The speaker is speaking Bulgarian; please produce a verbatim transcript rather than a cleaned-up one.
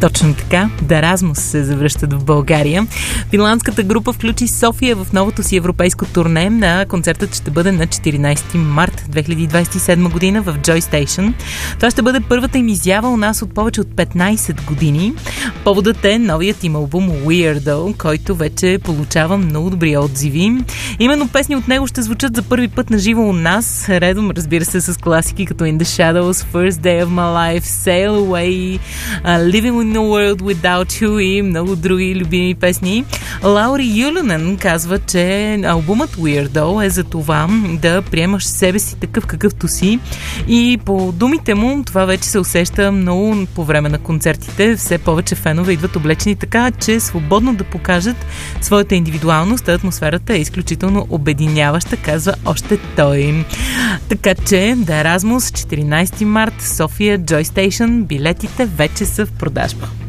Точно така, Еразмус се завръщат в България. Финландската група включи София в новото си европейско турне. На концертът ще бъде на четиринайсети март две хиляди двайсет и седма година в Joy Station. Това ще бъде първата им изява у нас от повече от петнайсет години. Поводът е новият им албум Weirdo, който вече получава много добри отзиви. Именно песни от него ще звучат за първи път на живо у нас. Редом, разбира се, с класики като In the Shadows, First Day of My Life, Sail Away, uh, Living in a World Without You и много други любими песни. Лаури Юлюнен казва, че албумът Weirdo е за това да приемаш себе си такъв какъвто си, и по думите му това вече се усеща много по време на концертите. Все повече фенове идват облечени така, че свободно да покажат своята индивидуалност. Атмосферата е изключително обединяваща, казва още той. Така че Еразмус, четиринайсети март, София, Joy Station, билетите вече са в продажба.